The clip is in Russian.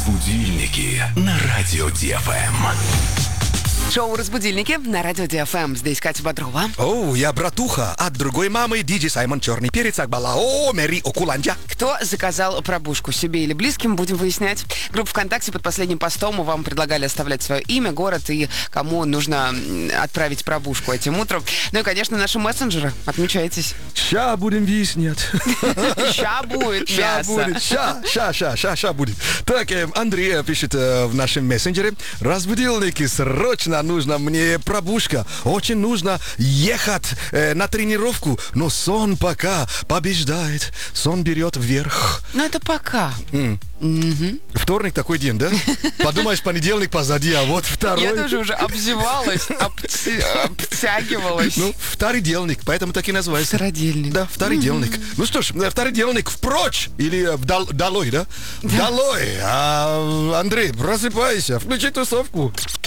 Разбудильники на радио ДФМ. Шоу «Разбудильники» на радио ДФМ. Здесь Катя Бодрова. Я братуха от другой мамы, Диджей Саймон Черный Перец Акбала. Мэри Окуланджа. Кто заказал пробужку? Себе или близким? Будем выяснять. Группа ВКонтакте под последним постом вам предлагали оставлять свое имя, город и кому нужно отправить пробужку этим утром. Ну и, конечно, наши мессенджеры. Отмечайтесь. Ща будем выяснять. Ща будет Ща мясо. будет. Ща будет. Так, Андрей пишет в нашем мессенджере. Разбудильники, срочно нужна мне пробужка. Очень нужно ехать на тренировку. Но сон пока побеждает. Сон берет вверх. Ну это пока. Вторник такой день, да? Подумаешь, понедельник позади, а вот второй. Я тоже уже обзевалась, обтягивалась. Ну, вторидельник, поэтому так и называется. Втородельник. Да, вторидельник. Ну что ж, вторидельник впрочь или долой, да? Долой. Андрей, просыпайся, включи тусовку.